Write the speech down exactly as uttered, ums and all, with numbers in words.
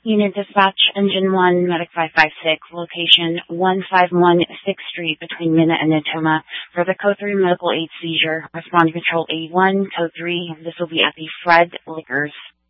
Unit Dispatch, Engine one, Medic five five six, location one five one sixth Street between Minna and Natoma. For the Code three medical aid seizure, respond to Control A one, Code three. This will be at the Fred Liquors.